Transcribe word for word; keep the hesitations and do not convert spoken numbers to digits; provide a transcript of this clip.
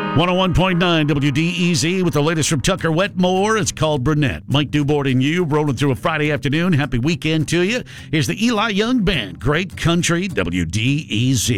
one oh one point nine W D E Z with the latest from Tucker Wetmore. It's called Brunette. Mike Dubord and you rolling through a Friday afternoon. Happy weekend to you. Here's the Eli Young Band. Great country, W D E Z.